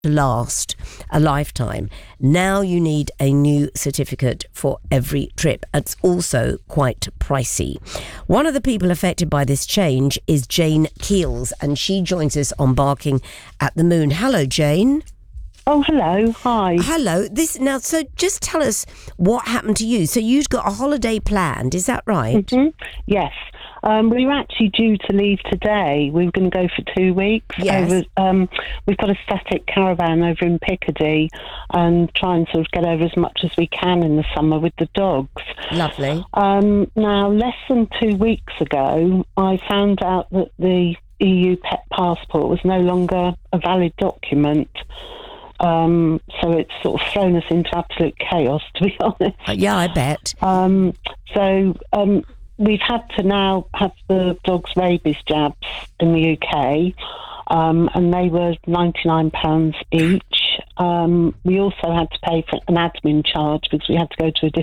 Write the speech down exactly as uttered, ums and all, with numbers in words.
to last a lifetime. Now you need a new certificate for every trip. It's also quite pricey. One of the people affected by this change is Jane Keels, and she joins us on Barking at the Moon. Hello, Jane. Oh, hello. Hi. Hello. This now. So, just tell us what happened to you. So, you'd got a holiday planned. Is that right? Mm-hmm. Yes. Um, we were actually due to leave today. We were going to go for two weeks. Yes. Over, um, we've got a static caravan over in Picardy and try and sort of get over as much as we can in the summer with the dogs. Lovely. Um, now, less than two weeks ago, I found out that the E U pet passport was no longer a valid document. Um, so it's sort of thrown us into absolute chaos, to be honest. Uh, yeah, I bet. Um, so um, we've had to now have the dogs' rabies jabs in the U K, um, and they were ninety-nine pounds each. Um, we also had to pay for an admin charge because we had to go to a different